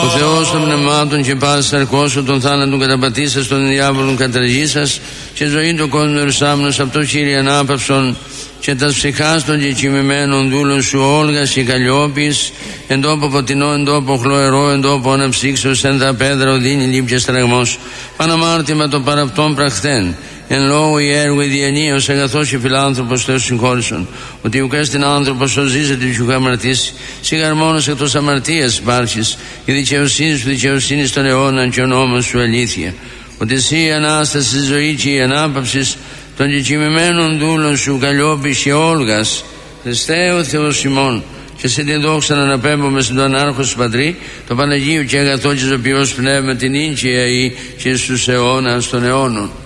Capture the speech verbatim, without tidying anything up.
Ο Θεός των πνευμάτων και πάσης αρχώσεων των θάνατων καταπατήσας, των διάβολων καταργήσας και ζωή του κόσμου ερουσάμνος αυτό, Κύριε ανάπαυσον και τας ψυχάς των κεκοιμημένων δούλων σου Όλγας και Καλλιόπης, εν τόπο ποτινό, εν τόπο χλωερό, εν τόπο αναψύξεως, εν τα πέδρα οδύνη λύπ και στραγμός, παναμάρτημα το παραυτόν πραχθέν, εν λόγω η έργο η διανύος, αγαθός και φιλάνθρωπος Θεός συγχώρησον, ότι ουκ έστιν άνθρωπος ως ζήσεται και ουκ αμαρτήσει, σιγαρ μόνος εκτός αμαρτίας υπάρχεις, η δικαιοσύνη σου δικαιοσύνη στον αιώνα και ο νόμος σου αλήθεια, ότι εσύ η Ανάσταση, η ζωή και η ανάπαυση των κεκοιμημένων δούλων σου Καλλιόπης και Όλγας, Χριστέ ο Θεός ημών, και σε την δόξα να αναπέμπουμε στον Ανάρχο σου Πατρί, το Παναγίου και αγαθό και ζωοποιός πνεύμα την ίντια ή και στους αιώνας των αιώνων.